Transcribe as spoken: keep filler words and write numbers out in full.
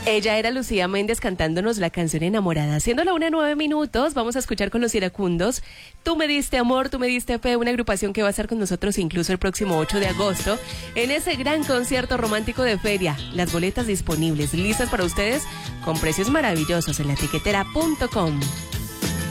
Ella era Lucía Méndez cantándonos la canción Enamorada. Siendo la una nueve minutos, vamos a escuchar con los iracundos Tú me diste amor, tú me diste fe, una agrupación que va a estar con nosotros incluso el próximo ocho de agosto en ese gran concierto romántico de feria. Las boletas disponibles, listas para ustedes con precios maravillosos en la tiquetera punto com.